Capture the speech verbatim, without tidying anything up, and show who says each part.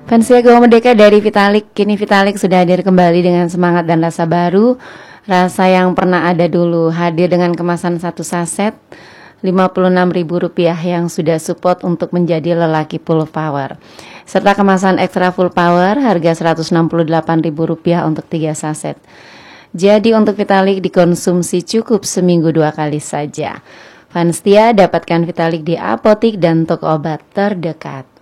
Speaker 1: Fansia Go Merdeka dari Vitalik. Kini Vitalik sudah hadir kembali dengan semangat dan rasa baru. Rasa yang pernah ada dulu. Hadir dengan kemasan satu saset lima puluh enam ribu rupiah yang sudah support untuk menjadi lelaki full power. Serta kemasan ekstra full power harga seratus enam puluh delapan ribu rupiah untuk tiga saset. Jadi untuk Vitalik dikonsumsi cukup seminggu dua kali saja. Fanstia dapatkan Vitalik di apotik dan toko obat terdekat.